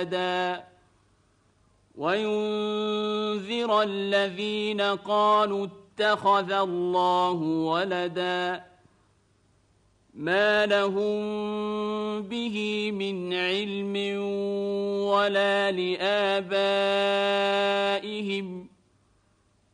وينذر الذين قالوا اتخذ الله ولدا ما لهم به من علم ولا لآبائهم